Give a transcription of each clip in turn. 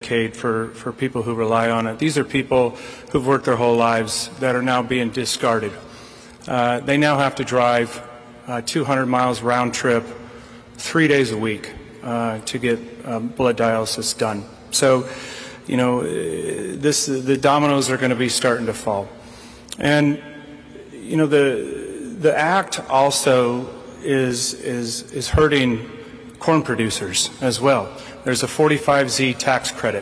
Medicaid for people who rely on it. These are people who've worked their whole lives that are now being discarded. They now have to drive 200 miles round trip 3 days a week to get blood dialysis done. So, you know, the dominoes are going to be starting to fall. And, you know, the act also is hurting corn producers as well. There's a 45Z tax credit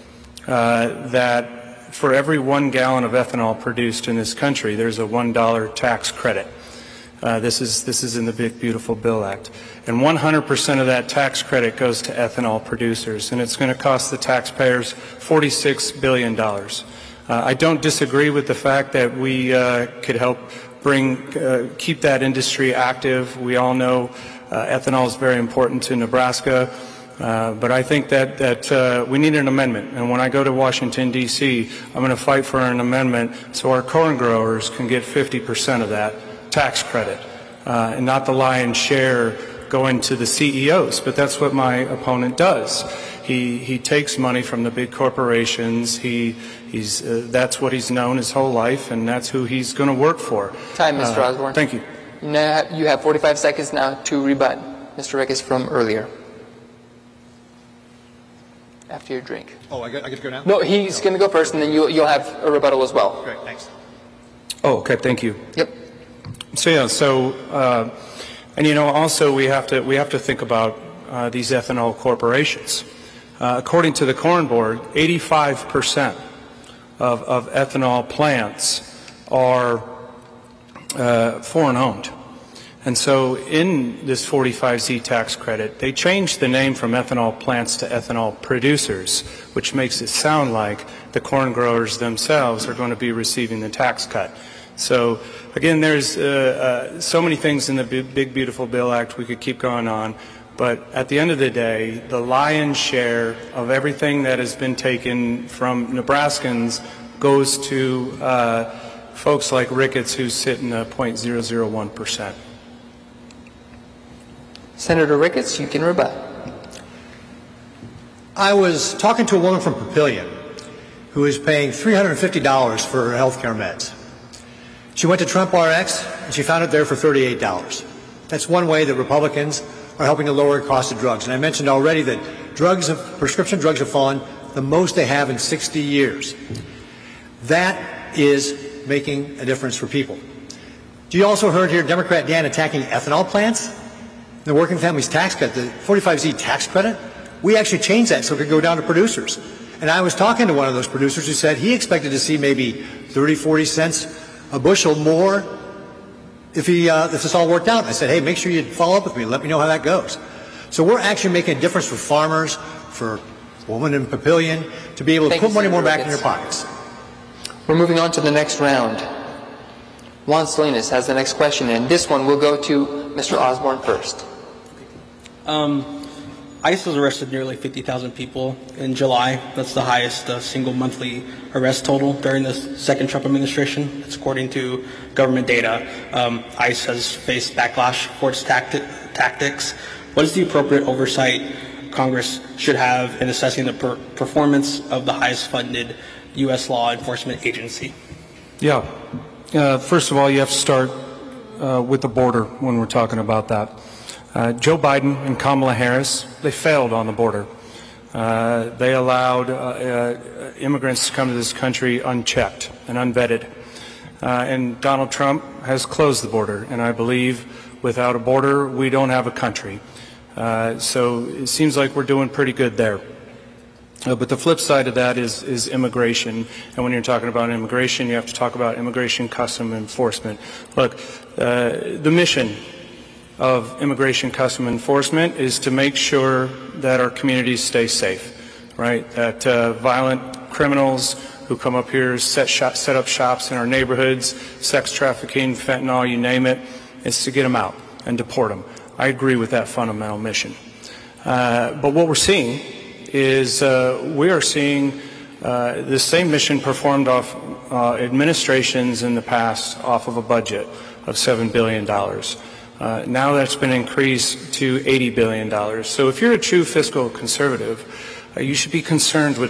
that for every 1 gallon of ethanol produced in this country, there's a $1 tax credit. This is in the Big Beautiful Bill Act. And 100% of that tax credit goes to ethanol producers, and it's going to cost the taxpayers $46 billion. I don't disagree with the fact that we could help keep that industry active. We all know ethanol is very important to Nebraska, but I think that we need an amendment. And when I go to Washington, D.C., I'm going to fight for an amendment so our corn growers can get 50% of that tax credit, and not the lion's share going to the CEOs. But that's what my opponent does. He takes money from the big corporations. That's what he's known his whole life, and that's who he's going to work for. Time, Mr. Osborne. Thank you. Now you have 45 seconds now to rebut Mr. Ricketts from earlier. After your drink. Oh, I get to go now? No, he's going to go first, and then you'll have a rebuttal as well. Great, thanks. Oh, okay. Thank you. Yep. So yeah. And you know, also we have to think about these ethanol corporations. According to the Corn Board, 85% of ethanol plants are foreign-owned. And so in this 45Z tax credit, they changed the name from ethanol plants to ethanol producers, which makes it sound like the corn growers themselves are going to be receiving the tax cut. So again, there's so many things in the Big Beautiful Bill Act. We could keep going on. But at the end of the day, the lion's share of everything that has been taken from Nebraskans goes to folks like Ricketts, who's sitting at 0.001%. Senator Ricketts, you can rebut. I was talking to a woman from Papillion who is paying $350 for her health care meds. She went to Trump RX, and she found it there for $38. That's one way that Republicans are helping to lower the cost of drugs. And I mentioned already that prescription drugs have fallen the most they have in 60 years. That is making a difference for people. You also heard here Democrat Dan attacking ethanol plants. The Working Families Tax Cut, the 45Z tax credit, we actually changed that so it could go down to producers. And I was talking to one of those producers who said he expected to see maybe 30, 40 cents a bushel more if this all worked out. I said, hey, make sure you follow up with me and let me know how that goes. So we're actually making a difference for farmers, for women in Papillion, to be able to put money more back in their pockets. We're moving on to the next round. Juan Salinas has the next question, and this one will go to Mr. Osborne first. ICE has arrested nearly 50,000 people in July. That's the highest single monthly arrest total during the second Trump administration. It's according to government data. ICE has faced backlash for its tactics. What is the appropriate oversight Congress should have in assessing the performance of the highest funded U.S. law enforcement agency? Yeah. First of all, you have to start with the border when we're talking about that. Joe Biden and Kamala Harris, they failed on the border. They allowed immigrants to come to this country unchecked and unvetted. And Donald Trump has closed the border. And I believe without a border, we don't have a country. So it seems like we're doing pretty good there. But the flip side of that is immigration. And when you're talking about immigration, you have to talk about immigration custom enforcement. Look, the mission of immigration custom enforcement is to make sure that our communities stay safe, right? That violent criminals who come up here set up shops in our neighborhoods, sex trafficking, fentanyl, you name it, is to get them out and deport them. I agree with that fundamental mission. But what we're seeing is we are seeing the same mission performed off administrations in the past off of a budget of $7 billion. Now that's been increased to $80 billion. So if you're a true fiscal conservative, you should be concerned with